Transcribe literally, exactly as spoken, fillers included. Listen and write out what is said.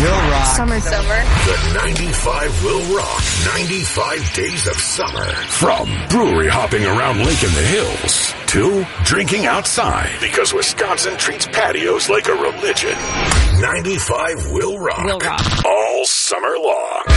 will rock. Summer, summer. The ninety-five will rock. ninety-five days of summer. From brewery hopping around Lake in the Hills to drinking outside because Wisconsin treats patios like a religion. ninety-five will rock. Will rock. All summer long.